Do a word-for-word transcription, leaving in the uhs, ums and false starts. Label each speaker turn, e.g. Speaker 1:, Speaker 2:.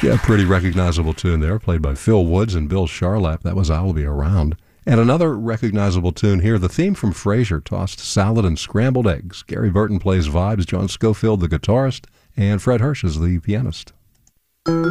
Speaker 1: Yeah, pretty recognizable tune there, played by Phil Woods and Bill Charlap. That was I'll Be Around. And another recognizable tune here, the theme from Frasier, Tossed Salad and Scrambled Eggs. Gary Burton plays vibes, John Schofield, the guitarist, and Fred Hirsch is the pianist.